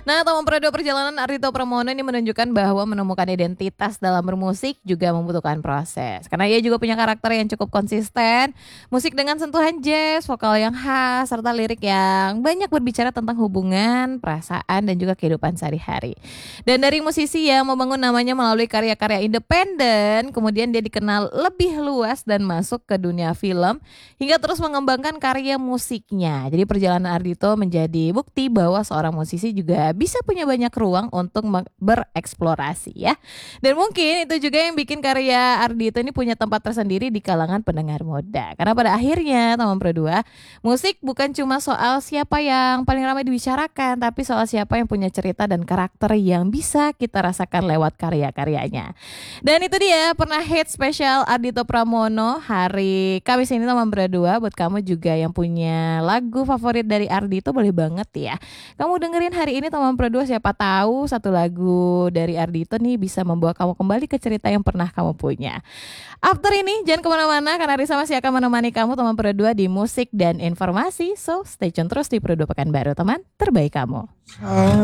Nah, teman Prado perjalanan Ardhito Pramono ini menunjukkan bahwa menemukan identitas dalam bermusik juga membutuhkan proses. Karena ia juga punya karakter yang cukup konsisten, musik dengan sentuhan jazz, vokal yang khas, serta lirik yang banyak berbicara tentang hubungan, perasaan, dan juga kehidupan sehari-hari. Dan dari musisi yang membangun namanya melalui karya-karya independen, kemudian dia dikenal lebih luas dan masuk ke dunia film, hingga terus mengembangkan karya musiknya. Jadi perjalanan Ardhito menjadi bukti bahwa seorang musisi juga bisa punya banyak ruang untuk bereksplorasi ya. Dan mungkin itu juga yang bikin karya Ardhito ini punya tempat tersendiri di kalangan pendengar muda. Karena pada akhirnya teman Pro 2, musik bukan cuma soal siapa yang paling ramai dibicarakan, tapi soal siapa yang punya cerita dan karakter yang bisa kita rasakan lewat karya-karyanya. Dan itu dia pernah hit spesial Ardhito Pramono hari Kamis ini teman Pro 2. Buat kamu juga yang punya lagu favorit dari Ardhito, boleh banget ya kamu dengerin hari ini teman Pro 2, siapa tahu satu lagu dari Ardhito nih bisa membawa kamu kembali ke cerita yang pernah kamu punya. After ini jangan kemana-mana karena Risa masih akan menemani kamu teman Pro 2 di musik dan informasi. So stay tune terus di Pro 2 Pekanbaru, teman terbaik kamu.